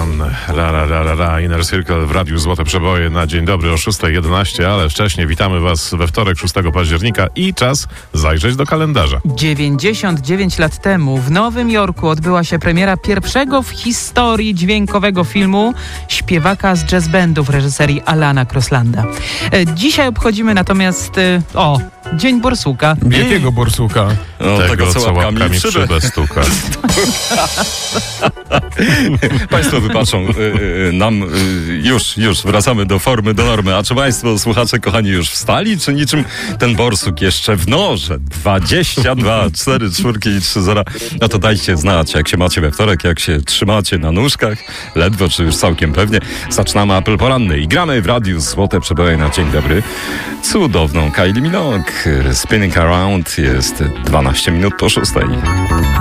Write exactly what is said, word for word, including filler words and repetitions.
One, ra, ra, ra, ra, ra, Inner Circle w Radiu Złote Przeboje na dzień dobry o szósta jedenaście, ale wcześniej witamy Was we wtorek, szóstego października i czas zajrzeć do kalendarza. dziewięćdziesiąt dziewięć lat temu w Nowym Jorku odbyła się premiera pierwszego w historii dźwiękowego filmu śpiewaka z jazz bandu w reżyserii Alana Crosslanda. Dzisiaj obchodzimy natomiast, o, Dzień Borsuka. Jakiego borsuka? No, tego, tego, co łapkami, łapkami w szybę stuka. Państwo wybaczą y, y, nam, y, już, już wracamy do formy, do normy. A czy Państwo, słuchacze kochani, już wstali? Czy niczym ten borsuk jeszcze w norze? dwadzieścia dwa, cztery, czwórki i trzy zera. No to dajcie znać, jak się macie we wtorek, jak się trzymacie na nóżkach. Ledwo, czy już całkiem pewnie. Zaczynamy apel poranny i gramy w Radiu Złote Przeboje na dzień dobry. Cudowną Kylie Minogue. Spinning Around jest dwanaście minut po szóstej.